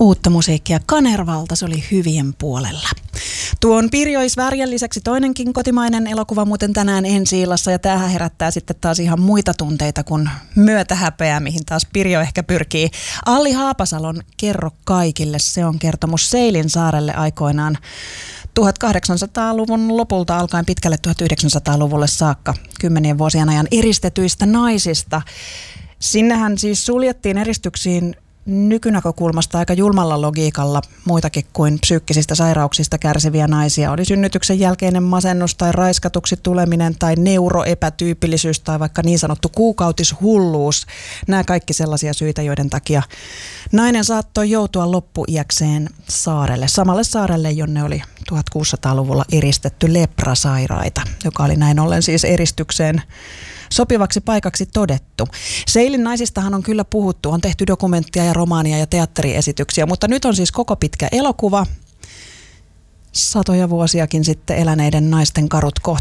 Uutta musiikkia Kanervalta, se oli hyvien puolella. Tuon Pirjo Isvärjän lisäksi toinenkin kotimainen elokuva muuten tänään Ensi-illassa, ja tämähän herättää sitten taas ihan muita tunteita kuin myötähäpeää, mihin taas Pirjo ehkä pyrkii. Alli Haapasalon Kerro kaikille, se on kertomus Seilin saarelle aikoinaan 1800-luvun lopulta alkaen pitkälle 1900-luvulle saakka 10 vuosien ajan eristetyistä naisista. Sinnehän siis suljettiin eristyksiin nykynäkökulmasta aika julmalla logiikalla muitakin kuin psyykkisistä sairauksista kärsiviä naisia. Oli synnytyksen jälkeinen masennus tai raiskatuksi tuleminen tai neuroepätyypillisyys tai vaikka niin sanottu kuukautishulluus. Nämä kaikki sellaisia syitä, joiden takia nainen saattoi joutua loppuiäkseen saarelle. Samalle saarelle, jonne oli 1600-luvulla eristetty leprasairaita, joka oli näin ollen siis eristykseen sopivaksi paikaksi todettu. Seilin naisistahan on kyllä puhuttu, on tehty dokumenttia ja romaania ja teatteriesityksiä, mutta nyt on siis koko pitkä elokuva. Satoja vuosiakin sitten eläneiden naisten karut